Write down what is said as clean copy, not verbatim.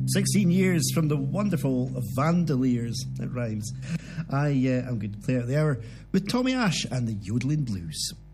16 years from the wonderful Vandaliers. It rhymes. I'm going to play out the hour with Tommy Ash and the Yodeling Blues.